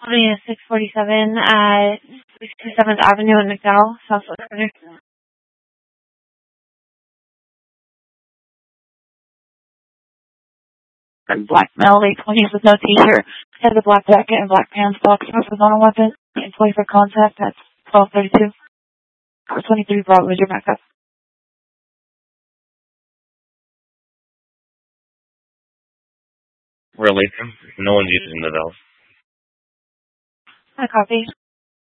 Is 647 at 67th Avenue in McDowell, Southwest Center. Black male, late 20s with no t-shirt, has a black jacket and black pants, boxers with on a weapon, employee for contact, that's 1232. 23 Bravo, is your backup. Release him. No one's using the valve. I copy.